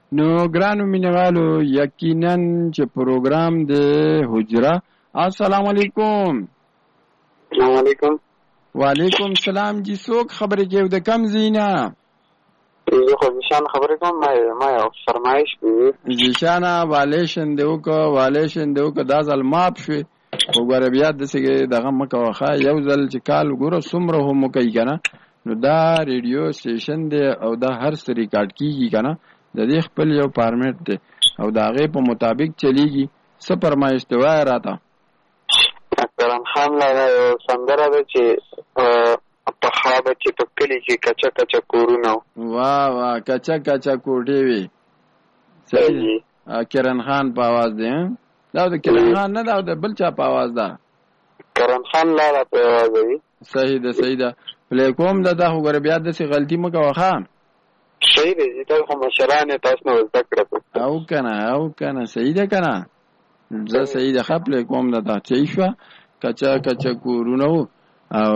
نو ګرانو مینوالو یقینا چې پروګرام د حجره. السلام علیکم. السلام علیکم. وعلیکم السلام. جی څوک خبرې کوي د کم زینا؟ زه خو نشان خبرې کوم. ما یو فرمایش کوي. نشانه والیشن دیو کو دا ځل ماپ شوي وګوره بیا داسې دغه مه کوه ښه. یو ځل چې کال وګوره څومره هم وکوي که نه نو دا ریډیو سټیشن دی او دا هر څه ریکارډ کېږي که نه د دې خپل یو فارمیټ دی او د هغې په مطابق چلیږي. څه فرمایش دی وایه راته. کرم خان لاله یو سندره ده چې پخوا به چې په کلي کې کچه کچه کورونه واه کچه کچه کوټې وي. صحیح. کرن خان په آواز دی. دا د کرن خان نه دا د بل چا په آواز ده. کرم خان لاله په آواز دی. صحیح ده پلی کوم ده. دا خو ګوره بیا داسې غلطي مه کوه ښه. صحیح دی چې تاسو خو مشران یې تاسو نه زده کړه او که نه صحیح ده که نه. زه صحیح ده ښه پلی کوم ده. دا صحیح شوه. کچه کچه کورونه وو او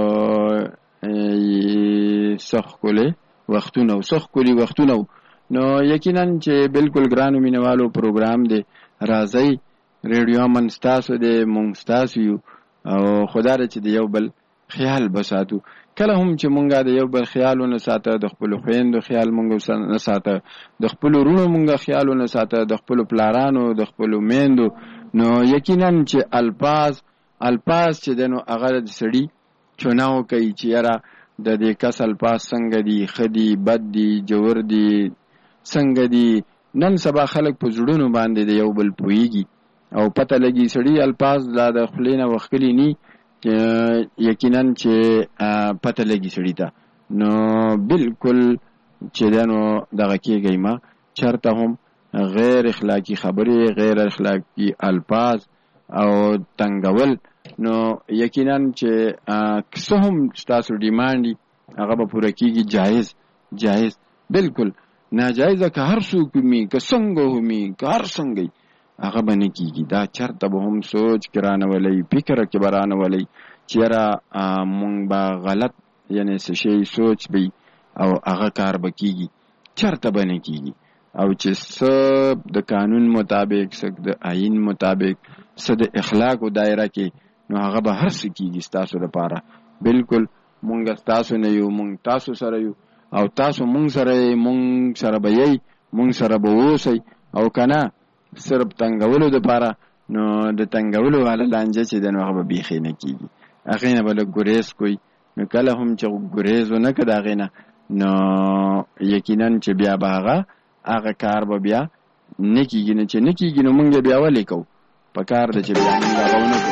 سخت ښکلي وختونه وو. نو یقینا چې بالکل ګرانو مینوالو پروګرام دی. راځئ ریډیو من ستاسو دی، مونږ ستاسو یو او خدا ده چې د یو بل خیال بساتو. کله هم چې مونږه د یو بل خیال ونه ساته، د خپلو خویندو خیال مونږ نه ساته، د خپلو وروڼو مونږه خیال ونه ساته، د خپلو پلارانو، د خپلو میندو، نو یقینا چې الفاظ چې دی نو هغه د سړي چوناو کوي چې یاره د دې کس الفاظ څنګه دي، ښه دي، بد دي، جوور دي، څنګه دي. نن سبا خلک په زړونو باندې د یو بل پوهېږي او پته لګي سړي الفاظ لا د خولې نه وښکلي ني یقینا چې پته لګي سړي ته. نو بالکل چې دی نو دغه کېږئ ما چېرته هم غیر اخلاقي خبرې، غیر اخلاقي الفاظ او تنګول. نو یقینا چې څه هم ستاسو ډیمانډ وي هغه به پوره کېږي. جایز بالکل. ناجایزه که هر څوک ومي، که څنګه ومي، که هر څنګه هغه به نه کېږي. دا چېرته به هم سوچ کې رانولی، فکر کې به رانولی چې یاره مونږ به غلط یعنې څه شی سوچ بی او هغه کار به کېږي. چېرته به نه کېږي. او چې څه د قانون مطابق، څه د آئین مطابق، څه د اخلاقو دایره کې، نو هغه به هر څه کېږي ستاسو لپاره. بالکل مونږ ستاسو نه یو، مونږ تاسو سره یو او تاسو مونږ سره یې، مونږ سره به یې، مونږ سره به اوسئ. او که نه صرف تنګولو دپاره، نو د تنګولو والا لانجه چې دی نو هغه به بیخي نه کېږي. هغې نه به لږ ګریز کوئ. نو کله هم چې ګریز ونه کړه د هغې نه، نو یقینا چې بیا به هغه کار به بیا نه کېږي. نه چې نه کېږي نو مونږ بیا ولې کوو؟ په کار ده چې بیا مونږ هغه ونه کوو.